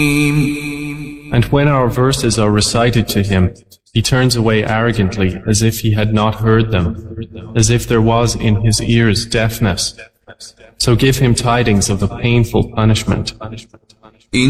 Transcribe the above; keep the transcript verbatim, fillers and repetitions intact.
And when our verses are recited to him, he turns away arrogantly as if he had not heard them, as if there was in his ears deafness. So give him tidings of a painful punishment.